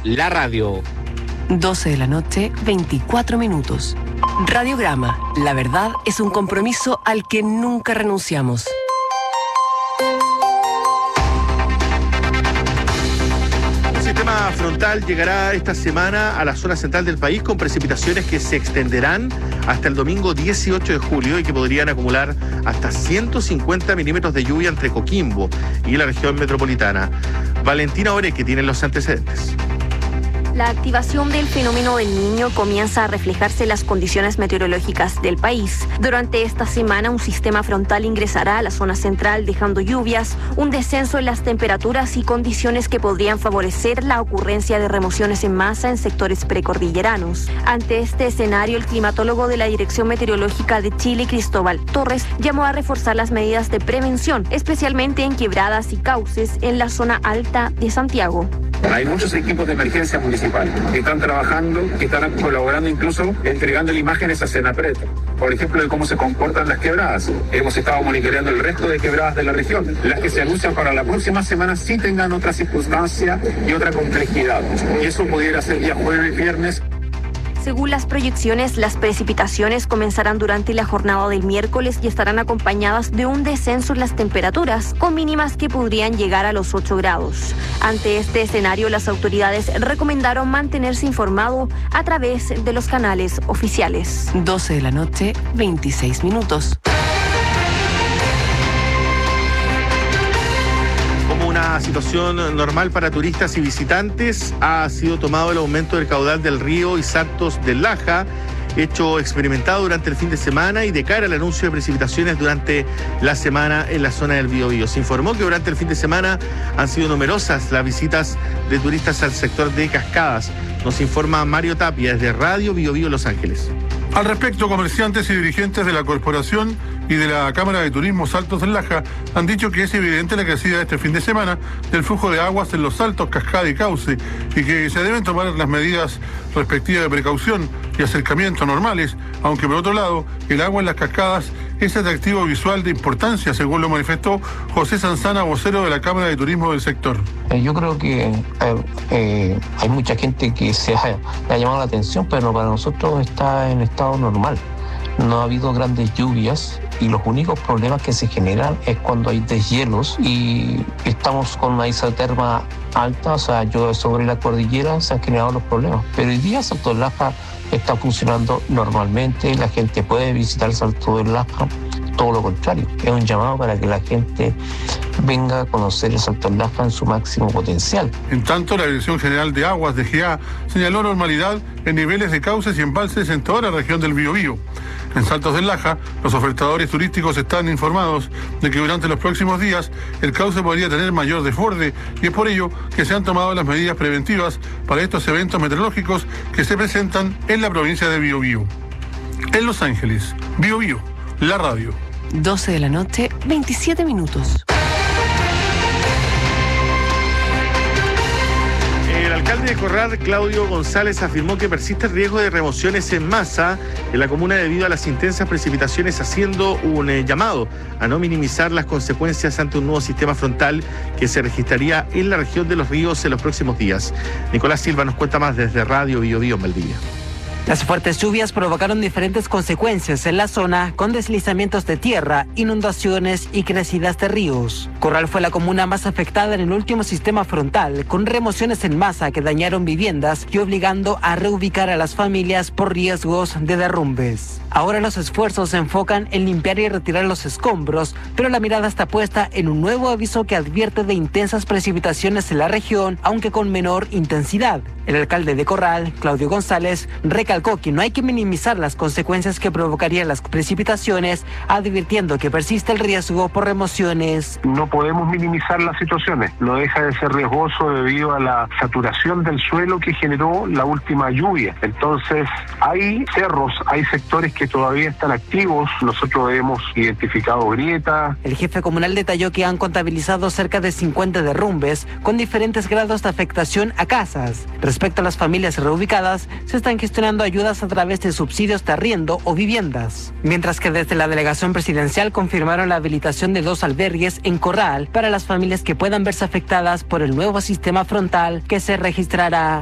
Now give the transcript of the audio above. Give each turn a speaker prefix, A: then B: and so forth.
A: la radio.
B: 12 de la noche, 24 minutos. Radiograma. La verdad es un compromiso al que nunca renunciamos.
C: Un sistema frontal llegará esta semana a la zona central del país con precipitaciones que se extenderán hasta el domingo 18 de julio y que podrían acumular hasta 150 milímetros de lluvia entre Coquimbo y la región metropolitana. Valentina Oreque tiene los antecedentes.
D: La activación del fenómeno del Niño comienza a reflejarse en las condiciones meteorológicas del país. Durante esta semana, un sistema frontal ingresará a la zona central dejando lluvias, un descenso en las temperaturas y condiciones que podrían favorecer la ocurrencia de remociones en masa en sectores precordilleranos. Ante este escenario, el climatólogo de la Dirección Meteorológica de Chile, Cristóbal Torres, llamó a reforzar las medidas de prevención, especialmente en quebradas y cauces en la zona alta de Santiago.
E: Hay muchos equipos de emergencia municipal que están trabajando, que están colaborando, incluso entregando imágenes a Senapred, por ejemplo, de cómo se comportan las quebradas. Hemos estado monitoreando el resto de quebradas de la región. Las que se anuncian para la próxima semana sí tengan otra circunstancia y otra complejidad. Y eso pudiera ser día jueves y viernes.
D: Según las proyecciones, las precipitaciones comenzarán durante la jornada del miércoles y estarán acompañadas de un descenso en las temperaturas, con mínimas que podrían llegar a los 8 grados. Ante este escenario, las autoridades recomendaron mantenerse informado a través de los canales oficiales.
B: 12 de la noche, 26 minutos.
C: Una situación normal para turistas y visitantes, ha sido tomado el aumento del caudal del río y Saltos del Laja, hecho experimentado durante el fin de semana y de cara al anuncio de precipitaciones durante la semana en la zona del Biobío. Se informó que durante el fin de semana han sido numerosas las visitas de turistas al sector de Cascadas. Nos informa Mario Tapia desde Radio Biobío Los Ángeles.
F: Al respecto, comerciantes y dirigentes de la corporación y de la Cámara de Turismo Saltos del Laja han dicho que es evidente la crecida este fin de semana del flujo de aguas en los saltos, cascada y cauce, y que se deben tomar las medidas respectivas de precaución y acercamiento normales, aunque por otro lado, el agua en las cascadas es atractivo visual de importancia, según lo manifestó José Sanzana, vocero de la Cámara de Turismo del sector.
G: Yo creo que hay mucha gente que le ha llamado la atención, pero para nosotros está en estado normal. No ha habido grandes lluvias y los únicos problemas que se generan es cuando hay deshielos y estamos con una isoterma alta, o sea, llueve sobre la cordillera, se han generado los problemas. Pero hoy día Salto del Laja está funcionando normalmente, la gente puede visitar Salto del Laja, todo lo contrario, es un llamado para que la gente venga a conocer el Salto del Laja en su máximo potencial.
F: En tanto, la Dirección General de Aguas de GA señaló normalidad en niveles de cauces y embalses en toda la región del Biobío. En Saltos del Laja, los ofertadores turísticos están informados de que durante los próximos días el cauce podría tener mayor desborde y es por ello que se han tomado las medidas preventivas para estos eventos meteorológicos que se presentan en la provincia de Biobío. En Los Ángeles, Biobío, la radio.
B: 12 de la noche, 27 minutos.
C: El alcalde de Corral, Claudio González, afirmó que persiste el riesgo de remociones en masa en la comuna debido a las intensas precipitaciones, haciendo un llamado a no minimizar las consecuencias ante un nuevo sistema frontal que se registraría en la región de Los Ríos en los próximos días. Nicolás Silva nos cuenta más desde Radio Biobío en Valdivia.
H: Las fuertes lluvias provocaron diferentes consecuencias en la zona, con deslizamientos de tierra, inundaciones y crecidas de ríos. Corral fue la comuna más afectada en el último sistema frontal, con remociones en masa que dañaron viviendas y obligando a reubicar a las familias por riesgos de derrumbes. Ahora los esfuerzos se enfocan en limpiar y retirar los escombros, pero la mirada está puesta en un nuevo aviso que advierte de intensas precipitaciones en la región, aunque con menor intensidad. El alcalde de Corral, Claudio González, recalcó que no hay que minimizar las consecuencias que provocarían las precipitaciones, advirtiendo que persiste el riesgo por remociones.
I: No podemos minimizar las situaciones, no deja de ser riesgoso debido a la saturación del suelo que generó la última lluvia. Entonces, hay cerros, hay sectores que todavía están activos, nosotros hemos identificado grietas.
H: El jefe comunal detalló que han contabilizado cerca de 50 derrumbes, con diferentes grados de afectación a casas. Respecto a las familias reubicadas, se están gestionando ayudas a través de subsidios de arriendo o viviendas. Mientras que desde la delegación presidencial confirmaron la habilitación de 2 albergues en Corral para las familias que puedan verse afectadas por el nuevo sistema frontal que se registrará